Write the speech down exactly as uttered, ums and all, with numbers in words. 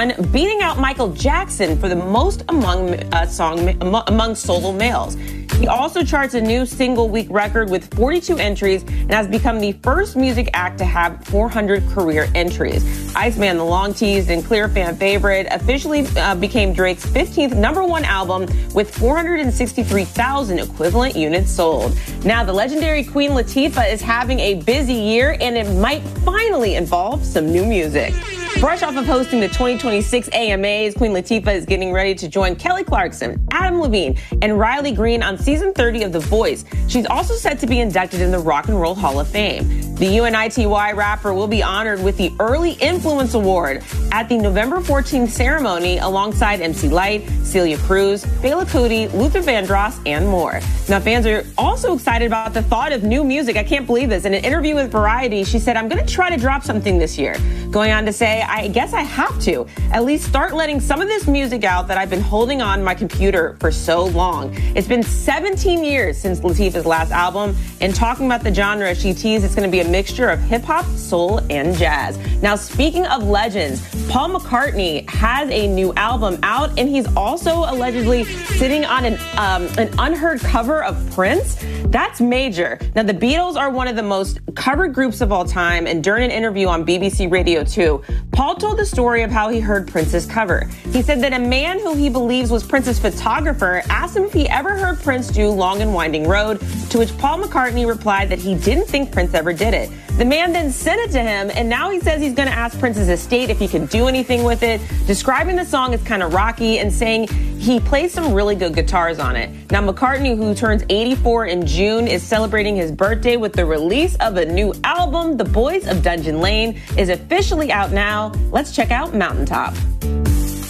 one, beating out Michael Jackson for the most among uh, song among solo males. He also charts a new single week record with forty-two entries and has become the first music act to have four hundred career entries. Iceman, the long-teased and clear fan favorite, officially uh, became Drake's fifteenth number one album with four hundred sixty-three thousand equivalent units sold. Now, the legendary Queen Latifah is having a busy year, and it might finally involve some new music. Fresh off of hosting the twenty twenty-six A M As, Queen Latifah is getting ready to join Kelly Clarkson, Adam Levine, and Riley Green on season thirty of The Voice. She's also set to be inducted in the Rock and Roll Hall of Fame. The U N I T Y rapper will be honored with the Early Influence Award at the November fourteenth ceremony alongside M C Lyte, Celia Cruz, Fela Kuti, Luther Vandross, and more. Now, fans are also excited about the thought of new music. I can't believe this. In an interview with Variety, she said, "I'm going to try to drop something this year." Going on to say, "I guess I have to at least start letting some of this music out that I've been holding on my computer for so long." It's been seventeen years since Latifah's last album, and talking about the genre, she teased it's going to be a mixture of hip-hop, soul, and jazz. Now, speaking of legends, Paul McCartney has a new album out, and he's also allegedly sitting on an um, an unheard cover of Prince. That's major. Now, the Beatles are one of the most covered groups of all time, and during an interview on B B C Radio two, Paul told the story of how he heard Prince's cover. He said that a man who he believes was Prince's photographer asked him if he ever heard Prince do Long and Winding Road, to which Paul McCartney replied that he didn't think Prince ever did it. The man then sent it to him, and now he says he's going to ask Prince's estate if he can do anything with it, describing the song as kind of rocky and saying he plays some really good guitars on it. Now, McCartney, who turns eighty-four in June, is celebrating his birthday with the release of a new album. The Boys of Dungeon Lane is officially out now. Let's check out Mountaintop.